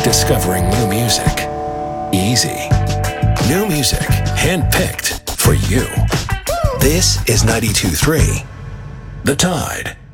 Discovering new music. Easy. New music, handpicked for you. This is 92.3 The Tide.